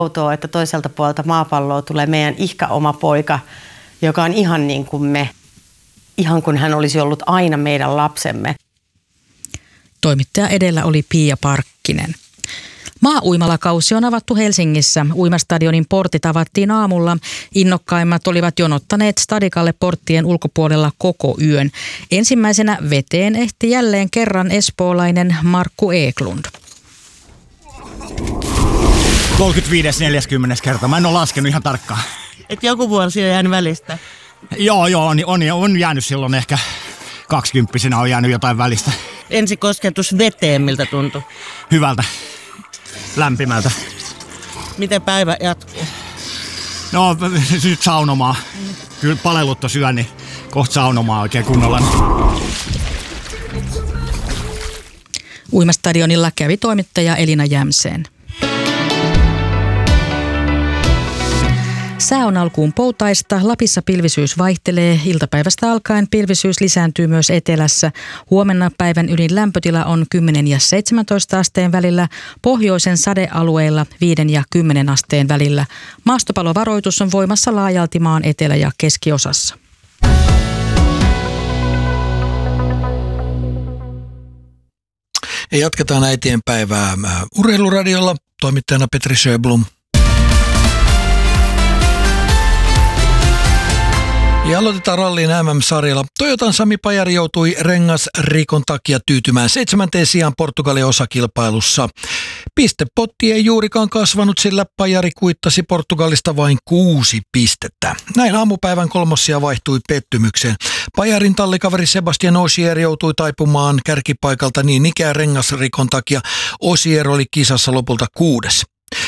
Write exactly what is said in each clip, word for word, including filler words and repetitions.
Outoa, että toiselta puolelta maapalloa tulee meidän ihka oma poika, joka on ihan niin kuin me, ihan kuin hän olisi ollut aina meidän lapsemme. Toimittaja edellä oli Pia Parkkinen. Maa-uimalakausi on avattu Helsingissä. Uimastadionin portit avattiin aamulla. Innokkaimmat olivat jonottaneet stadikalle porttien ulkopuolella koko yön. Ensimmäisenä veteen ehti jälleen kerran espoolainen Markku Eklund. kolmekymmentäviisi neljäkymmentä kertaa. Mä en ole laskenut ihan tarkkaan. Et joku vuosi on jäänyt välistä? Joo, joo, on, on, on jäänyt silloin ehkä kaksikymppisenä on jäänyt jotain välistä. Ensi kosketus veteen, miltä tuntui? Hyvältä. Lämpimältä. Miten päivä jatkuu? No nyt saunomaan. Kyllä palelut on syö, niin kohta saunomaan oikein kunnolla. Uimastadionilla kävi toimittaja Elina Jämseen. Sää on alkuun poutaista. Lapissa pilvisyys vaihtelee. Iltapäivästä alkaen pilvisyys lisääntyy myös etelässä. Huomenna päivän ylin lämpötila on kymmenen ja seitsemäntoista asteen välillä. Pohjoisen sadealueilla viiden ja kymmenen asteen välillä. Maastopalovaroitus on voimassa laajalti maan etelä- ja keskiosassa. Ja jatketaan äitienpäivää Urheiluradiolla. Toimittajana Petri Sjöblom. Ja aloitetaan ralliin M M-sarjalla. Toyotan Sami Pajari joutui rengasrikon takia tyytymään seitsemänteen sijaan Portugalin osakilpailussa. Pistepotti ei juurikaan kasvanut, sillä Pajari kuittasi Portugalista vain kuusi pistettä. Näin aamupäivän kolmossija vaihtui pettymykseen. Pajarin tallikaveri Sebastian Ogier joutui taipumaan kärkipaikalta niin ikään rengasrikon takia. Ogier oli kisassa lopulta kuudes.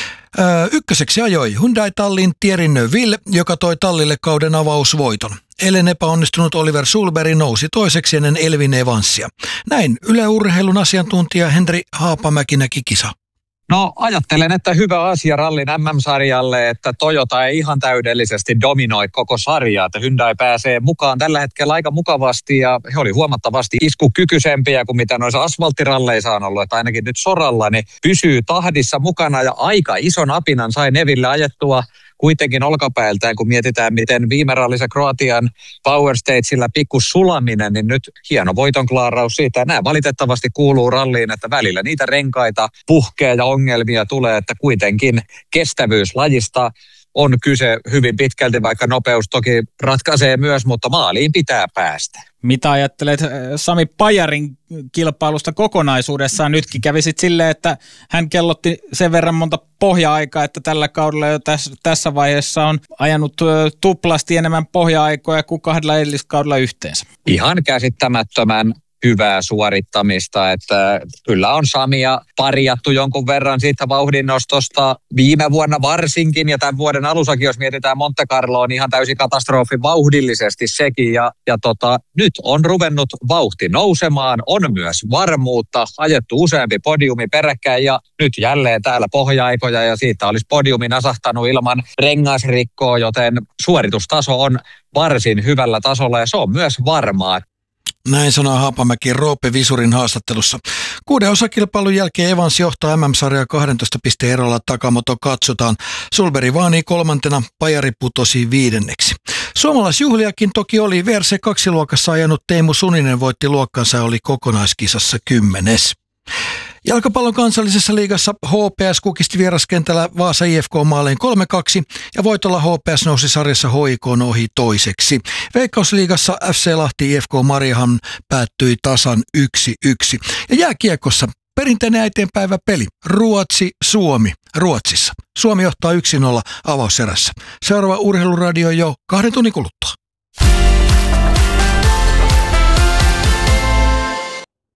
Öö, ykköseksi ajoi Hyundai-tallin Thierry Neuville, joka toi tallille kauden avausvoiton. Eilen epäonnistunut Oliver Sulberg nousi toiseksi ennen Elvin Evansia. Näin Yle Urheilun asiantuntija Henri Haapamäki näki kisa. No ajattelen, että hyvä asia rallin M M-sarjalle, että Toyota ei ihan täydellisesti dominoi koko sarjaa. Että Hyundai pääsee mukaan tällä hetkellä aika mukavasti ja he oli huomattavasti iskukykyisempiä kuin mitä noissa asfalttiralleissa on ollut. Että ainakin nyt soralla ne pysyy tahdissa mukana ja aika ison apinan sai Neville ajettua kuitenkin olkapäältään, kun mietitään, miten viime rallissa Kroatian Power Stagella pikku sulaminen, niin nyt hieno voitonklaaraus siitä. Ja nämä valitettavasti kuuluu ralliin, että välillä niitä renkaita puhkee ja ongelmia tulee, että kuitenkin kestävyys lajista on kyse hyvin pitkälti, vaikka nopeus toki ratkaisee myös, mutta maaliin pitää päästä. Mitä ajattelet Sami Pajarin kilpailusta kokonaisuudessaan? Nytkin kävi sitten silleen, että hän kellotti sen verran monta pohja-aikaa, että tällä kaudella jo tässä, tässä vaiheessa on ajanut tuplasti enemmän pohja-aikoja kuin kahdella edelliskaudella yhteensä. Ihan käsittämättömän hyvää suorittamista, että kyllä on Samia parjattu jonkun verran siitä vauhdinnostosta viime vuonna varsinkin ja tämän vuoden alussakin, jos mietitään Monte Carlo, on ihan täysin katastrofi vauhdillisesti sekin ja, ja tota, nyt on ruvennut vauhti nousemaan, on myös varmuutta, ajettu useampi podiumi peräkkäin ja nyt jälleen täällä pohja-aikoja ja siitä olisi podiumi nasahtanut ilman rengasrikkoa, joten suoritustaso on varsin hyvällä tasolla ja se on myös varmaa. Näin sanoo Haapamäki Roope Visurin haastattelussa. Kuuden osakilpailun jälkeen Evans johtaa M M-sarjaa kahdentoista pisteen erolla, Takamoto katsotaan. Sulberg vaanii kolmantena, Pajari putosi viidenneksi. Suomalaisjuhliakin toki oli. V R C kaksi -luokassa ajanut Teemu Suninen voitti luokkansa ja oli kokonaiskisassa kymmenes. Jalkapallon kansallisessa liigassa H P S kukisti vieraskentällä Vaasa I F K maalein kolme kaksi ja voitolla H P S nousi sarjassa H I K:n ohi toiseksi. Veikkausliigassa F C Lahti I F K Mariehamn päättyi tasan yksi yksi. Ja jääkiekossa perinteinen äitienpäivä peli Ruotsi-Suomi Ruotsissa. Suomi johtaa yksi nolla avauserässä. Seuraava Urheiluradio jo kahden tunnin kuluttua.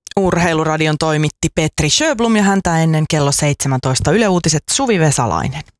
Urheiluradion toimitti Petri Sjöblom ja häntä ennen kello seitsemäntoista Yle Uutiset Suvi Vesalainen.